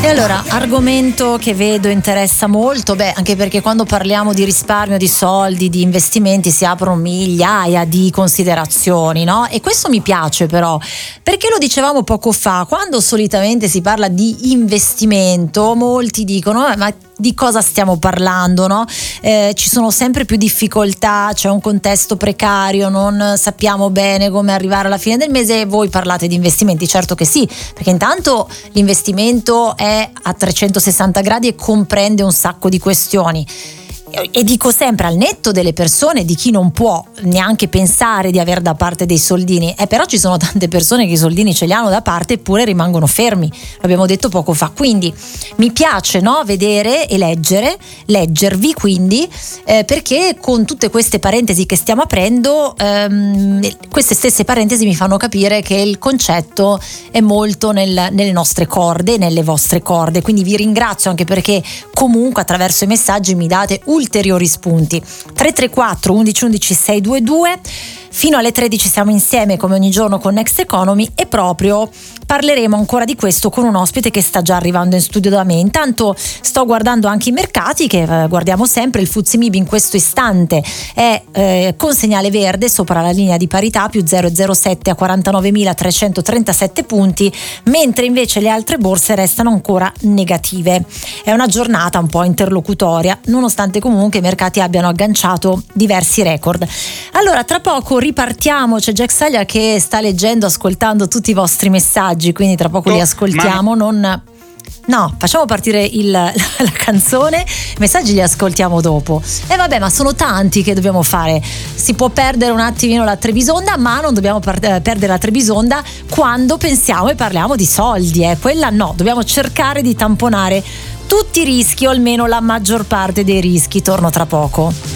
E allora, argomento che vedo interessa molto, anche perché quando parliamo di risparmio, di soldi, di investimenti si aprono migliaia di considerazioni, no? E questo mi piace però, perché lo dicevamo poco fa, quando solitamente si parla di investimento, molti dicono, ma di cosa stiamo parlando, no? Ci sono sempre più difficoltà, c'è un contesto precario, non sappiamo bene come arrivare alla fine del mese e voi parlate di investimenti. Certo che sì, perché intanto l'investimento è a 360 gradi e comprende un sacco di questioni. E dico sempre, al netto delle persone, di chi non può neanche pensare di avere da parte dei soldini, però ci sono tante persone che i soldini ce li hanno da parte eppure rimangono fermi, l'abbiamo detto poco fa. Quindi mi piace, no, vedere e leggervi quindi, perché con tutte queste parentesi che stiamo aprendo, queste stesse parentesi mi fanno capire che il concetto è molto nelle nostre corde, nelle vostre corde. Quindi vi ringrazio anche perché comunque attraverso i messaggi mi date ulteriori spunti. 334 11 11 622. Fino alle 13 siamo insieme come ogni giorno con Next Economy e proprio parleremo ancora di questo con un ospite che sta già arrivando in studio da me. Intanto sto guardando anche i mercati che guardiamo sempre. Il FTSE MIB in questo istante è con segnale verde sopra la linea di parità, più 0,07 a 49.337 punti, mentre invece le altre borse restano ancora negative. È una giornata un po' interlocutoria, nonostante comunque i mercati abbiano agganciato diversi record. Allora, tra poco ripartiamo, c'è Jack Saglia che sta leggendo, ascoltando tutti i vostri messaggi, quindi tra poco li ascoltiamo. No, facciamo partire la canzone, i messaggi li ascoltiamo dopo. E vabbè, ma sono tanti che dobbiamo fare. Si può perdere un attimino la Trebisonda, ma non dobbiamo perdere la Trebisonda quando pensiamo e parliamo di soldi. Quella no, dobbiamo cercare di tamponare tutti i rischi o almeno la maggior parte dei rischi. Torno tra poco.